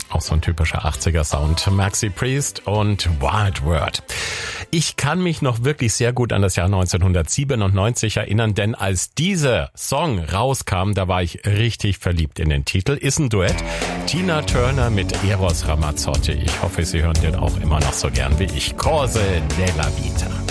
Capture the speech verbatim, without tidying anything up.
Auch so ein typischer achtziger-Sound. Maxi Priest und Wild World. Ich kann mich noch wirklich sehr gut an das Jahr neunzehnhundertsiebenundneunzig erinnern, denn als dieser Song rauskam, da war ich richtig verliebt in den Titel. Ist ein Duett. Tina Turner mit Eros Ramazzotti. Ich hoffe, Sie hören den auch immer noch so gern wie ich. Cose della Vita.